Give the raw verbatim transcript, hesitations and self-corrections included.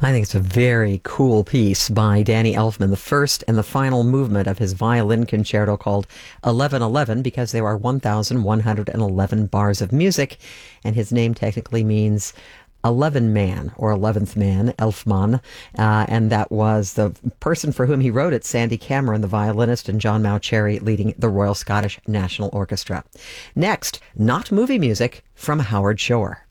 I think it's a very cool piece by Danny Elfman, the first and the final movement of his violin concerto called eleven eleven, because there are one thousand one hundred eleven bars of music, and his name technically means eleven man or eleventh man, Elfman, uh, and that was the person for whom he wrote it, Sandy Cameron, the violinist, and John Mauceri leading the Royal Scottish National Orchestra. Next, not movie music from Howard Shore.